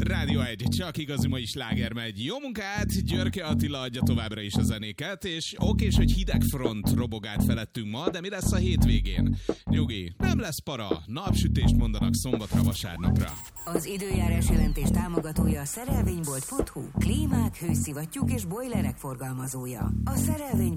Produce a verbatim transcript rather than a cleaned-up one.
Rádió egy, csak igazi mai sláger megy. Jó munkát, Györke Attila adja továbbra is a zenéket, és okés, hogy hideg front robog át felettünk ma, de mi lesz a hétvégén? Nyugi, nem lesz para, napsütést mondanak szombatra, vasárnapra. Az időjárás jelentés támogatója a szerelvénybolt pont hu, klímák, hőszivattyúk és bojlerek forgalmazója. A szerelvény